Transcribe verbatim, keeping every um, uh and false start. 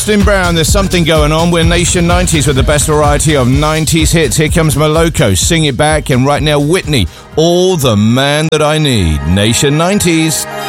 Austin Brown, there's something going on. We're Nation nineties with the best variety of nineties hits. Here comes Moloko, Sing It Back, and right now Whitney, All the Man That I Need. Nation nineties.